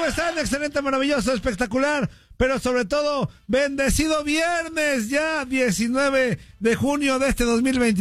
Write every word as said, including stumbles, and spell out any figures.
están? Excelente, maravilloso, espectacular, pero sobre todo, bendecido viernes ya, diecinueve de junio de este dos mil veinte.